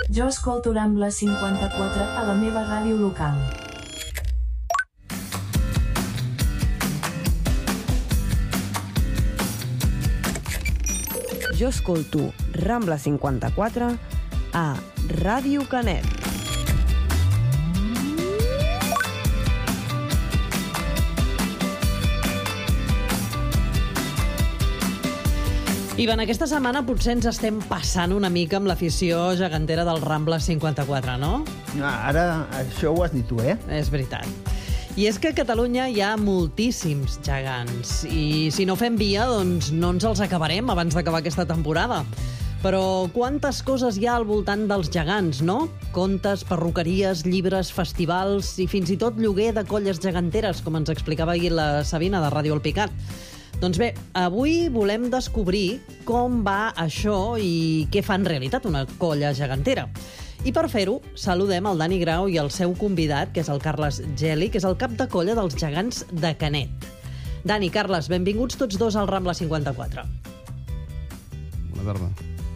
Jo escolto Rambla 54 a la meva ràdio local. Jo escolto Rambla 54 a Ràdio Canet. Ivan, aquesta setmana potser ens estem passant una mica amb l'afició gegantera del Rambla 54, no? Ara, això ho has dit tu, eh? És veritat. I és que a Catalunya hi ha moltíssims gegants i si no fem via, doncs no ens els acabarem abans d'acabar aquesta temporada. Però quantes coses hi ha al voltant dels gegants, no? Contes, perruqueries, llibres, festivals i fins i tot lloguer de colles geganteres, com ens explicava ahir la Sabina de Ràdio El Picat. Doncs bé, avui volem descobrir com va això i què fa en realitat una colla gegantera. I per fer-ho, saludem el Dani Grau i el seu convidat, que és el Carles Geli, que és el cap de colla dels gegants de Canet. Dani, Carles, benvinguts tots dos al Rambla 54. Bona tarda.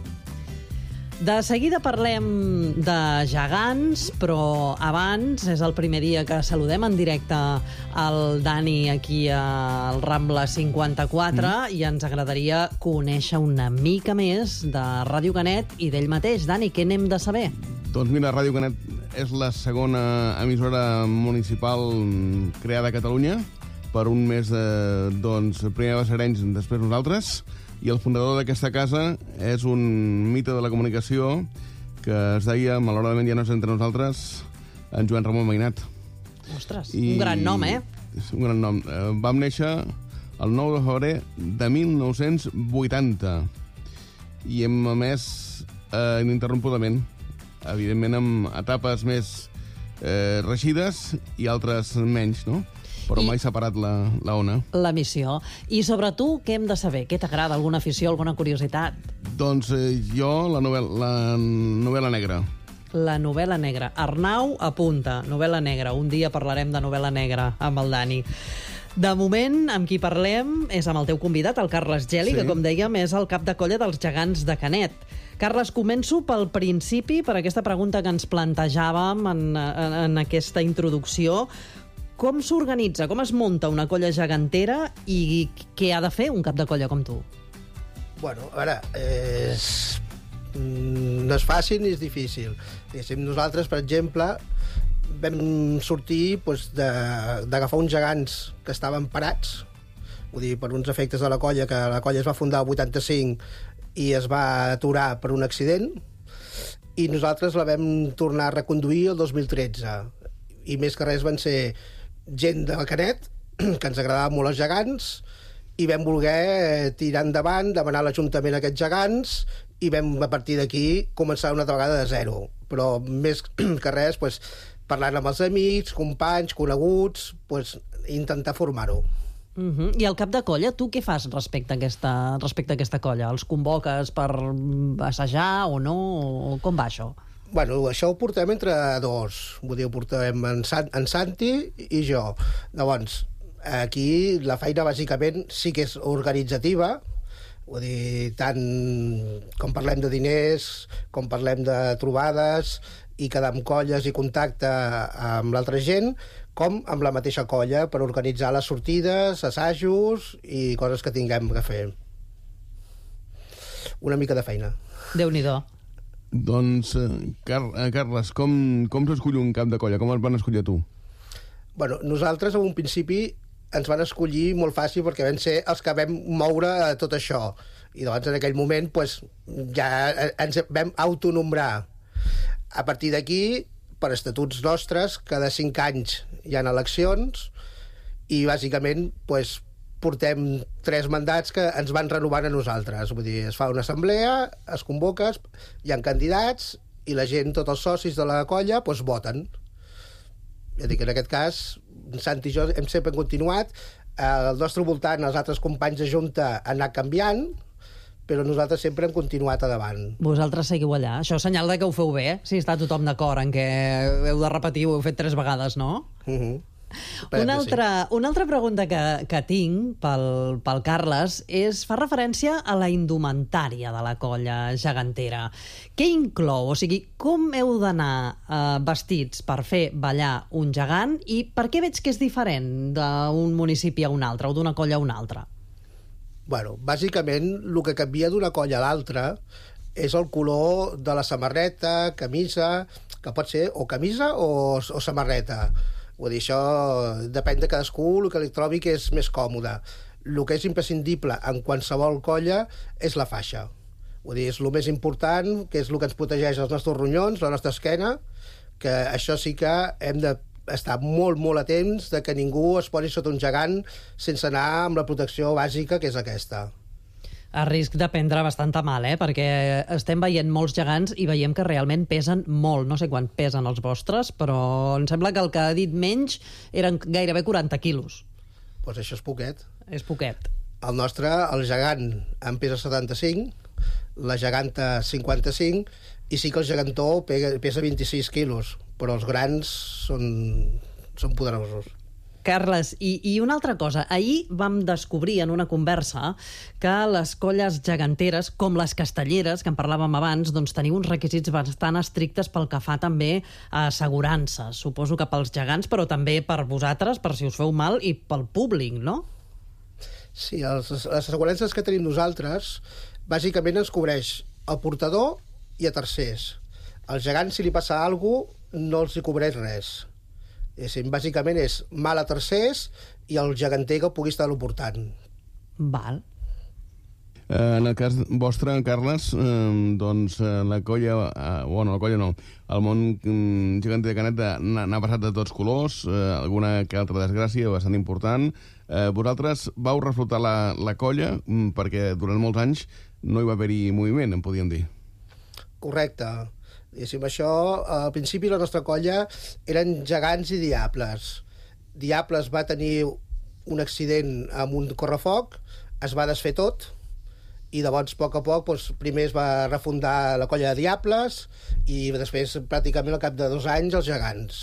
De seguida parlem de gegants, però abans és el primer dia que saludem en directe el Dani aquí al Rambla 54 i ens agradaria conèixer una mica més de Ràdio Canet i d'ell mateix. Dani, què n'hem de saber? Doncs mira, Ràdio Canet és la segona emissora municipal creada a Catalunya per un mes primer va ser Arenys, després nosaltres, i el fundador d'aquesta casa és un mite de la comunicació que es deia, malauradament ja no és entre nosaltres, en Joan Ramon Mainat. Ostres, un gran nom, eh? És un gran nom. Vam néixer el 9 de febrer de 1980 i hem emès ininterrompudament, evidentment amb etapes més reixides i altres menys, no? Però mai s'ha parat la ona. La missió. I sobre tu, què hem de saber? Què t'agrada? Alguna afició, alguna curiositat? Doncs jo, la novel·la negra. La novel·la negra. Arnau apunta, novel·la negra. Un dia parlarem de novel·la negra amb el Dani. De moment, amb qui parlem és amb el teu convidat, el Carles Geli, que, com dèiem, és el cap de colla dels gegants de Canet. Carles, començo pel principi, per aquesta pregunta que ens plantejàvem en aquesta introducció. Com s'organitza, com es munta una colla gegantera i què ha de fer un cap de colla com tu? Bueno, a veure, no és fàcil ni és difícil. Nosaltres, per exemple, vam sortir d'agafar uns gegants que estaven parats, vull dir, per uns efectes de la colla, que la colla es va fundar el 85 i es va aturar per un accident, i nosaltres la vam tornar a reconduir el 2013. I més que res van ser gent de Canet, que ens agradaven molt els gegants, i vam voler tirar endavant, demanar a l'Ajuntament aquests gegants, i vam, a partir d'aquí, començar una altra vegada de zero. Però més que res, parlant amb els amics, companys, coneguts, intentar formar-ho. I al cap de colla, tu què fas respecte a aquesta colla? Els convoques per assajar o no? Com va això? Bueno, això ho portem entre dos. Vull dir, ho portem en Santi i jo. Llavors, aquí la feina bàsicament sí que és organitzativa. Vull dir, tant com parlem de diners, com parlem de trobades i quedar amb colles i contacte amb l'altra gent, com amb la mateixa colla per organitzar les sortides, assajos i coses que tinguem que fer. Una mica de feina. Déu-n'hi-do. Doncs, Carles, com s'escull un cap de colla? Com el van escollir tu? Bueno, nosaltres, en un principi, ens van escollir molt fàcil perquè vam ser els que vam moure tot això. I llavors, en aquell moment, ja ens vam autonombrar. A partir d'aquí, per estatuts nostres, cada 5 anys hi ha eleccions i, bàsicament, portem 3 mandats que ens van renovant a nosaltres. Vull dir, es fa una assemblea, es convoca, hi ha candidats i la gent, tots els socis de la colla, voten. Ja dic, en aquest cas, Santi i jo hem sempre continuat. Al nostre voltant, els altres companys de junta han anat canviant, però nosaltres sempre hem continuat endavant. Vosaltres seguiu allà. Això és senyal de que ho feu bé, si està tothom d'acord en què heu de repetir, ho heu fet 3 vegades, no? Una altra pregunta que tinc pel Carles fa referència a la indumentària de la colla gegantera. Què inclou? O sigui, com heu d'anar vestits per fer ballar un gegant i per què veig que és diferent d'un municipi a un altre o d'una colla a una altra? Bueno, bàsicament, el que canvia d'una colla a l'altra és el color de la samarreta, camisa, que pot ser o camisa o samarreta. Vull dir, això depèn de cadascú, el que li trobi que és més còmode. El que és imprescindible en qualsevol colla és la faixa. Vull dir, és el més important, que és el que ens protegeix els nostres ronyons, la nostra esquena, que això sí que hem d'estar molt, molt atents de que ningú es posi sota un gegant sense anar amb la protecció bàsica, que és aquesta. A risc de prendre bastant a mal, perquè estem veient molts gegants i veiem que realment pesen molt. No sé quant pesen els vostres, però em sembla que el que ha dit menys eren gairebé 40 quilos. Doncs això és poquet. És poquet. El nostre, el gegant, en pesa 75, la geganta 55, i sí que el gegantó pesa 26 quilos, però els grans són poderosos. Carles, i una altra cosa. Ahir vam descobrir en una conversa que les colles geganteres, com les castelleres, que en parlàvem abans, doncs teniu uns requisits bastant estrictes pel que fa també a assegurances. Suposo que pels gegants, però també per vosaltres, per si us feu mal, i pel públic, no? Sí, les assegurances que tenim nosaltres bàsicament ens cobreix el portador i a tercers. Al gegant, si li passa alguna cosa, no els hi cobreix res. Bàsicament és mal a tercers i el geganter que pugui estar-lo portant. Val. En el cas vostre, Carles, doncs la colla... Bueno, la colla no. El món geganter de Canet n'ha passat de tots colors, alguna que altra desgràcia bastant important. Vosaltres vau reflotar la colla perquè durant molts anys no hi va haver-hi moviment, en podíem dir. Correcte. Això, al principi la nostra colla eren gegants i diables. Diables va tenir un accident amb un correfoc, es va desfer tot, i llavors, a poc, doncs, primer es va refundar la colla de diables i després, pràcticament al cap de 2 anys, els gegants.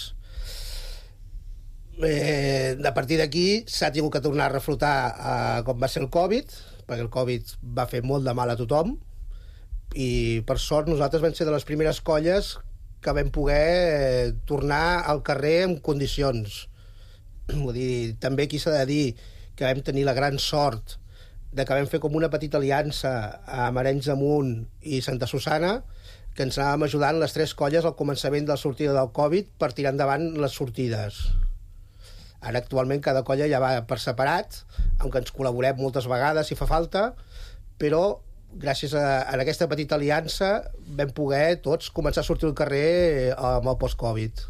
A partir d'aquí s'ha tingut que tornar a reflotar com va ser el Covid, perquè el Covid va fer molt de mal a tothom, i per sort nosaltres vam ser de les primeres colles que vam poder tornar al carrer en condicions. Vull dir, també aquí s'ha de dir que vam tenir la gran sort de que vam fer com una petita aliança a Arenys de Munt i Santa Susana, que ens anàvem ajudant les 3 colles al començament de la sortida del Covid per tirar endavant les sortides. Ara actualment cada colla ja va per separat, aunque ens col·laborem moltes vegades si fa falta, però gràcies a aquesta petita aliança vam poder tots començar a sortir al carrer amb el post-Covid.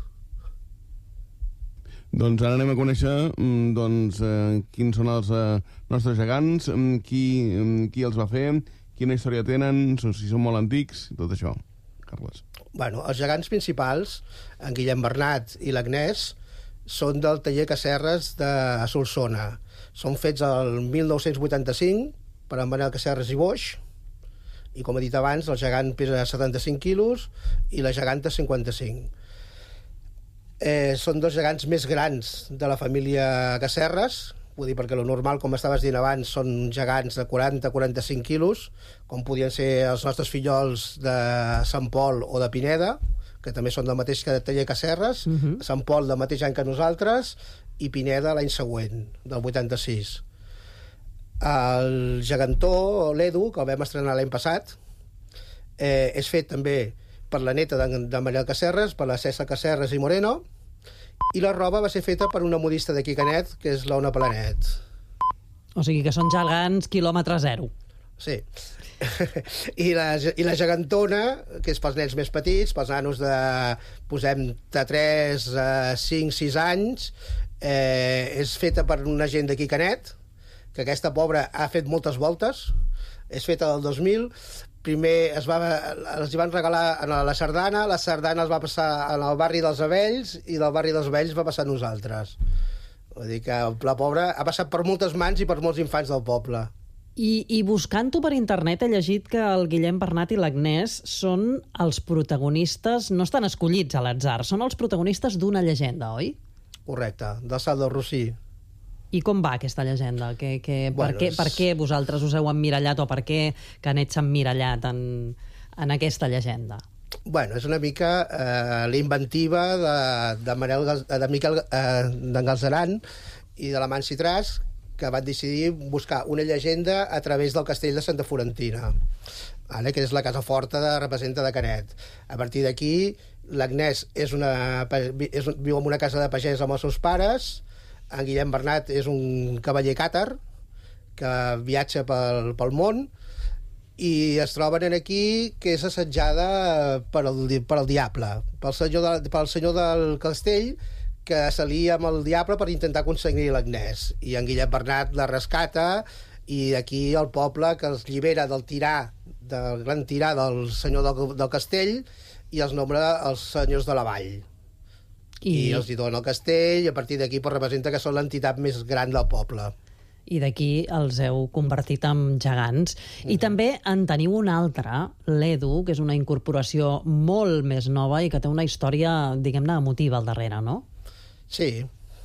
Doncs ara anem a conèixer quins són els nostres gegants, qui els va fer, quina història tenen, si són molt antics, tot això. Carles. Bueno, els gegants principals, en Guillem Bernat i l'Agnès, són del taller Casserres de Solsona. Són fets el 1985 per en Manel Casserres i Boix, i com he dit abans, el gegant pesa 75 quilos i la geganta 55. Són 2 gegants més grans de la família Casserres, vull dir, perquè el normal, com estaves dient abans, són gegants de 40-45 quilos, com podien ser els nostres fillols de Sant Pol o de Pineda, que també són del mateix taller Casserres, Sant Pol del mateix any que nosaltres, i Pineda l'any següent, del 86. El gegantó, l'Edu, que el vam estrenar l'any passat, és fet també per la neta de Manel Casserres, per la Cessa Casserres i Moreno, i la roba va ser feta per una modista d'aquí Canet, que és l'Ona Planet. O sigui que són gegants quilòmetre zero. Sí. I la gegantona, que és pels nens més petits, pels nanos de 3 a 5, 6 anys, és feta per una gent d'aquí Canet, que aquesta pobra ha fet moltes voltes, és feta del 2000, primer els van regalar a la sardana es va passar al barri dels Abells i del barri dels Abells va passar a nosaltres. Vull dir que la pobra ha passat per moltes mans i per molts infants del poble. I buscant-ho per internet he llegit que el Guillem Bernat i l'Agnès són els protagonistes, no estan escollits a l'atzar, són els protagonistes d'una llegenda, oi? correcte, del Salt del Rossí. I com va aquesta llegenda? Bueno, per què vosaltres us heu emmirallat o per què Canet s'ha emmirallat en aquesta llegenda? Bueno, és una mica la inventiva de Miquel d'en Galzeran i de l'Amanci Tras, que van decidir buscar una llegenda a través del castell de Santa Florentina, que és la casa forta representa de Canet. A partir d'aquí, l'Agnès viu en una casa de pagès amb els seus pares, en Guillem Bernat és un cavaller càtar que viatja pel món, i es troben aquí que és assetjada pel diable, pel senyor del castell, que s'alia amb el diable per intentar aconseguir l'Agnès. I en Guillem Bernat la rescata, i aquí el poble que els llibera del gran tirà del senyor del castell, i els nombra els senyors de la vall. I els hi dona el castell, i a partir d'aquí representa que són l'entitat més gran del poble. I d'aquí els heu convertit en gegants. I també en teniu un altre, l'Edu, que és una incorporació molt més nova i que té una història, diguem-ne, emotiva al darrere, no? Sí.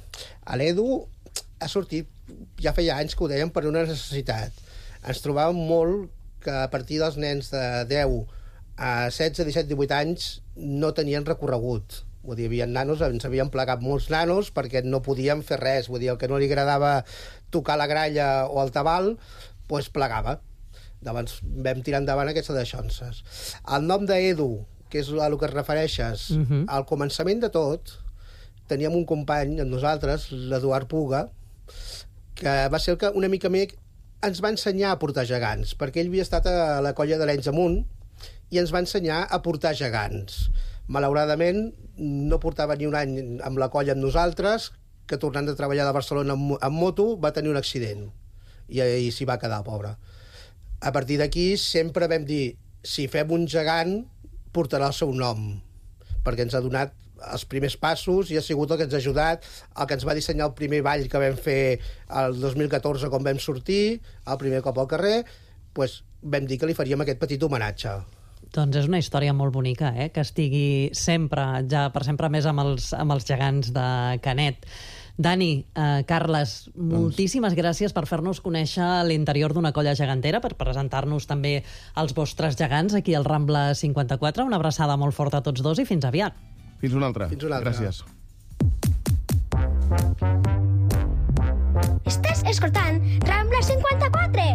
L'Edu ha sortit, ja feia anys que ho dèiem, per una necessitat. Ens trobàvem molt que a partir dels nens de 10 a 16, 17, 18 anys no tenien recorregut. Vull dir, ens havien plegat molts nanos perquè no podien fer res. Vull dir, el que no li agradava tocar la gralla o el tabal, doncs plegava. Llavors vam tirar endavant aquestes deixonses. El nom d'Edu, que és a lo que es refereixes, al començament de tot, teníem un company amb nosaltres, l'Eduard Puga, que va ser el que una mica més ens va ensenyar a portar gegants, perquè ell havia estat a la colla d'Arenys Amunt i ens va ensenyar a portar gegants. Malauradament, no portava ni un any amb la colla amb nosaltres, que tornant de treballar de Barcelona amb moto va tenir un accident i s'hi va quedar, pobre. A partir d'aquí sempre vam dir, si fem un gegant portarà el seu nom, perquè ens ha donat els primers passos i ha sigut el que ens ha ajudat, el que ens va dissenyar el primer ball que vam fer el 2014 quan vam sortir, el primer cop al carrer, doncs vam dir que li faríem aquest petit homenatge. Doncs és una història molt bonica, que estigui sempre, ja per sempre més amb els gegants de Canet. Dani, Carles, moltíssimes gràcies per fer-nos conèixer l'interior d'una colla gegantera, per presentar-nos també els vostres gegants aquí al Rambla 54. Una abraçada molt forta a tots dos i fins aviat. Fins una altra. Fins una altra. Gràcies. Estàs escoltant Rambla 54.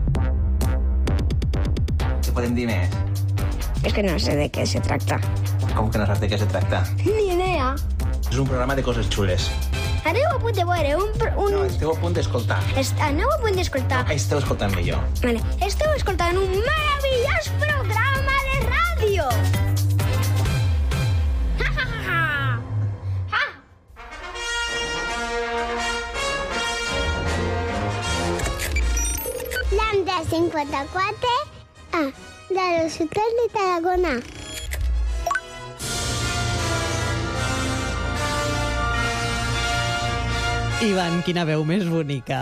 Què podem dir més? Es que no sé de què se tracta. Com que no saps de què se tracta? Ni idea. És un programa de coses xules. Aneu a punt de veure No, esteu a punt d'escoltar. Aneu a punt d'escoltar. Esteu escoltant millor. Vale. Esteu escoltant un meravellós programa de ràdio. Ha, ha, ha, ha. Ha. Lambda 54 de la ciutat de Tarragona. Ivan, quina veu més bonica.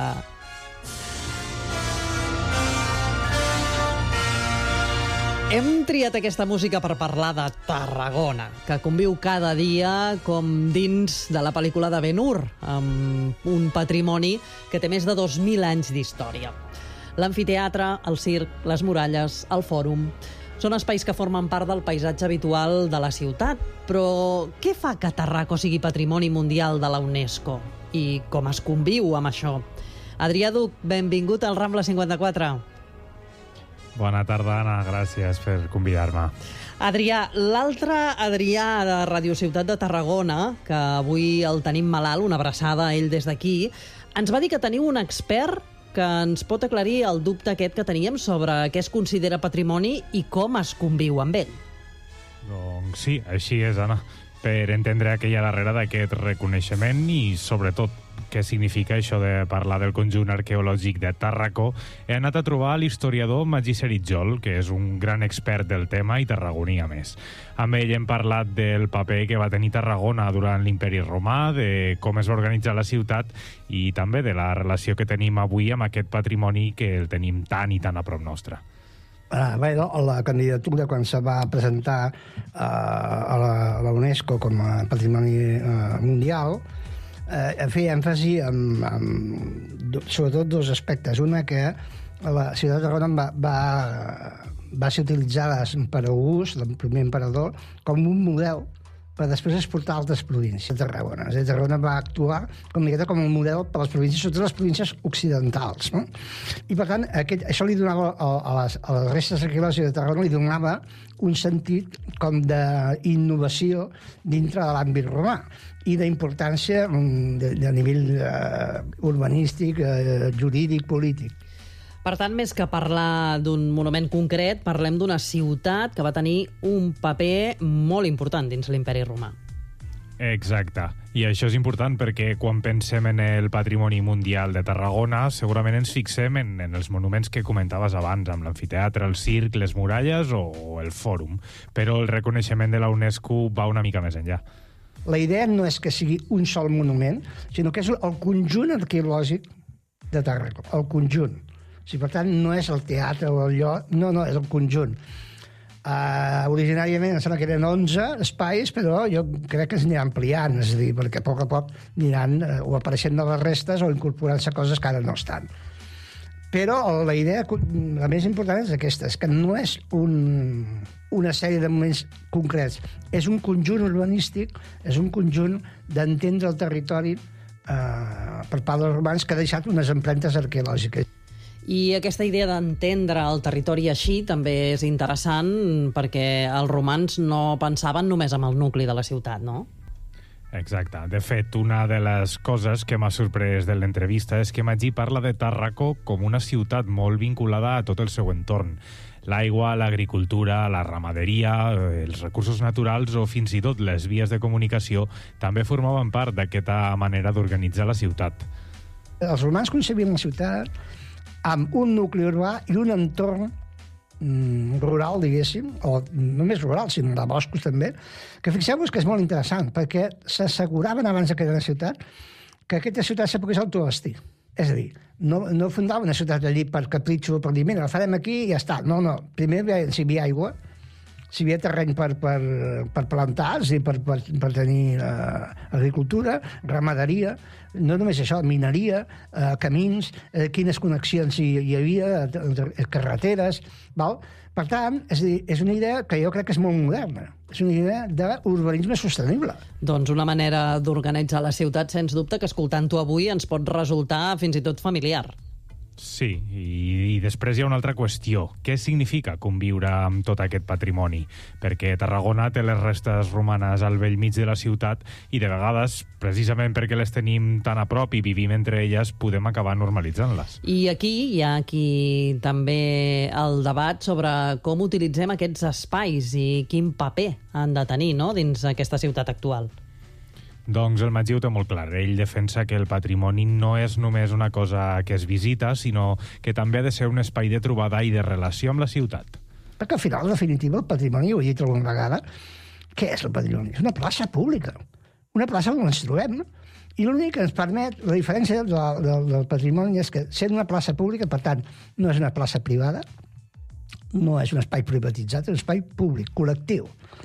Hem triat aquesta música per parlar de Tarragona, que conviu cada dia com dins de la pel·lícula de Ben-Hur, amb un patrimoni que té més de 2.000 anys d'història. L'amfiteatre, el circ, les muralles, el fòrum... Són espais que formen part del paisatge habitual de la ciutat. Però què fa que Tarraco sigui patrimoni mundial de la UNESCO? I com es conviu amb això? Adrià Duc, benvingut al Rambla 54. Bona tarda, Anna. Gràcies per convidar-me. Adrià, l'altre Adrià de Radio Ciutat de Tarragona, que avui el tenim malalt, una abraçada a ell des d'aquí, ens va dir que teniu un expert que ens pot aclarir el dubte aquest que teníem sobre què es considera patrimoni i com es conviu amb ell. Doncs sí, així és, Anna. Per entendre què hi ha darrere d'aquest reconeixement i, sobretot, què significa això de parlar del conjunt arqueològic de Tàrraco, he anat a trobar l'historiador Magí Seritjol, que és un gran expert del tema i tarragoní, a més. Amb ell hem parlat del paper que va tenir Tarragona durant l'imperi romà, de com es va organitzar la ciutat i també de la relació que tenim avui amb aquest patrimoni que el tenim tan i tan a prop nostre. Bueno, la candidatura, quan se va presentar a la UNESCO com a patrimoni mundial, feia èmfasi sobretot dos aspectes. Una, que la ciutat de Tarragona va ser utilitzada per August, el primer emperador, com un model per després exportar a altres províncies de Tarragona. És a dir, Tarragona va actuar com un model per a les províncies, sobretot les províncies occidentals. No? I, per tant, això li donava a les restes arqueològiques de Tarragona li donava un sentit com d'innovació dintre de l'àmbit romà i d'importància a nivell urbanístic, jurídic, polític. Per tant, més que parlar d'un monument concret, parlem d'una ciutat que va tenir un paper molt important dins l'imperi romà. Exacte. I això és important perquè quan pensem en el patrimoni mundial de Tarragona, segurament ens fixem en els monuments que comentaves abans, amb l'amfiteatre, el circ, les muralles o el fòrum. Però el reconeixement de la UNESCO va una mica més enllà. La idea no és que sigui un sol monument, sinó que és el conjunt arqueològic de Tarragona, el conjunt. Per tant, no és el teatre o el lloc, no, és el conjunt. Originàriament em sembla que eren 11 espais, però jo crec que es aniran ampliant, és a dir, perquè a poc aniran o apareixent noves restes o incorporant-se coses que ara no estan. Però la idea, la més important és aquesta, és que no és una sèrie de moments concrets, és un conjunt urbanístic, és un conjunt d'entendre el territori per part dels romans que ha deixat unes empremtes arqueològiques. I aquesta idea d'entendre el territori així també és interessant perquè els romans no pensaven només en el nucli de la ciutat, no? Exacte. De fet, una de les coses que m'ha sorprès de l'entrevista és que Magí parla de Tàrraco com una ciutat molt vinculada a tot el seu entorn. L'aigua, l'agricultura, la ramaderia, els recursos naturals o fins i tot les vies de comunicació també formaven part d'aquesta manera d'organitzar la ciutat. Els romans concebien la ciutat amb un nucli urbà i un entorn rural, diguéssim, o no només rural, sinó de boscos també, que fixeu-vos que és molt interessant, perquè s'asseguraven abans de crear una ciutat que aquesta ciutat se pogués autobastir. És a dir, no fundava una ciutat allí per capritxo o per dir, mira, la farem aquí i ja està. No. Primer, si hi havia aigua, si hi havia terreny per plantar, és a dir, per tenir agricultura, ramaderia, no només això, mineria, camins, quines connexions hi havia, carreteres, val? Per tant, és una idea que jo crec que és molt moderna. És una idea d'urbanisme sostenible. Doncs una manera d'organitzar la ciutat, sens dubte, que escoltant-ho avui ens pot resultar fins i tot familiar. Sí, i després hi ha una altra qüestió. Què significa conviure amb tot aquest patrimoni? Perquè Tarragona té les restes romanes al bell mig de la ciutat i de vegades, precisament perquè les tenim tan a prop i vivim entre elles, podem acabar normalitzant-les. I aquí hi ha també el debat sobre com utilitzem aquests espais i quin paper han de tenir, no?, dins aquesta ciutat actual. Doncs el Magí ho té molt clar. Ell defensa que el patrimoni no és només una cosa que es visita, sinó que també ha de ser un espai de trobada i de relació amb la ciutat. Perquè al final, en definitiva, el patrimoni, ho he dit alguna vegada, què és el patrimoni? És una plaça pública. Una plaça on ens trobem. I l'únic que ens permet, la diferència del patrimoni és que sent una plaça pública, per tant, no és una plaça privada, no és un espai privatitzat, és un espai públic, col·lectiu.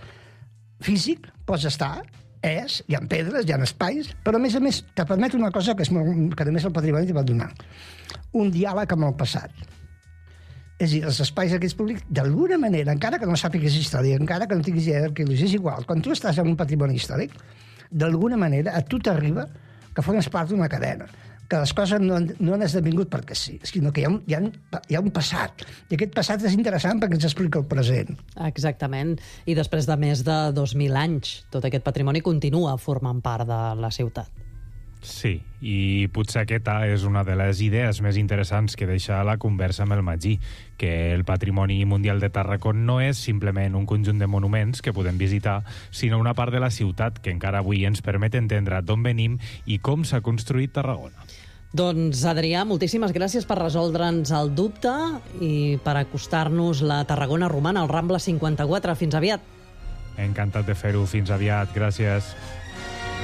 Físic, pots estar, hi ha pedres, hi ha espais, però a més te permet una cosa que només el patrimoni t'hi pot donar. Un diàleg amb el passat. És a dir, els espais aquests públics, d'alguna manera, encara que no sàpigues història, encara que no tinguis idea d'arqueologia, és igual. Quan tu estàs en un patrimoni històric, d'alguna manera a tu t'arriba que formes part d'una cadena, que les coses no han esdevingut perquè sí, sinó que hi ha un passat. I aquest passat és interessant perquè ens explica el present. Exactament. I després de més de 2.000 anys, tot aquest patrimoni continua formant part de la ciutat. Sí, i potser aquesta és una de les idees més interessants que deixa la conversa amb el Magí, que el patrimoni mundial de Tarragona no és simplement un conjunt de monuments que podem visitar, sinó una part de la ciutat que encara avui ens permet entendre d'on venim i com s'ha construït Tarragona. Doncs, Adrià, moltíssimes gràcies per resoldre'ns el dubte i per acostar-nos la Tarragona romana al Rambla 54. Fins aviat. Encantat de fer-ho. Fins aviat. Gràcies.